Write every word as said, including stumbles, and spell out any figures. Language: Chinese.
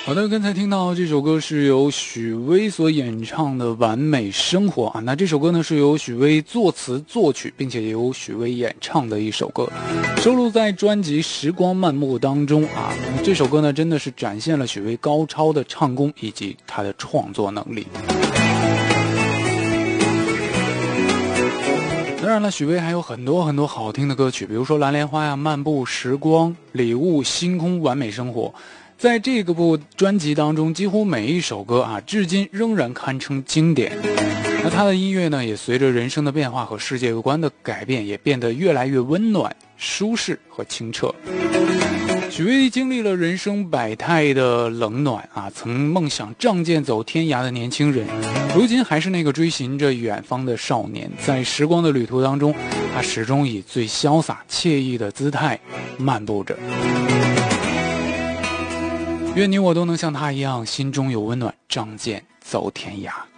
好的，刚才听到这首歌是由许巍所演唱的《完美生活》啊，那这首歌呢是由许巍作词作曲，并且由许巍演唱的一首歌，收录在专辑《时光漫步》当中啊。这首歌呢真的是展现了许巍高超的唱功以及他的创作能力。当然了，许巍还有很多很多好听的歌曲，比如说《蓝莲花》呀、《漫步》、《时光》、《礼物》、《星空》、《完美生活》。在这个部专辑当中，几乎每一首歌啊，至今仍然堪称经典。那他的音乐呢，也随着人生的变化和世界观的改变，也变得越来越温暖、舒适和清澈。许巍经历了人生百态的冷暖啊，曾梦想仗剑走天涯的年轻人，如今还是那个追寻着远方的少年。在时光的旅途当中，他始终以最潇洒惬意的姿态漫步着。愿你我都能像他一样，心中有温暖，仗剑走天涯。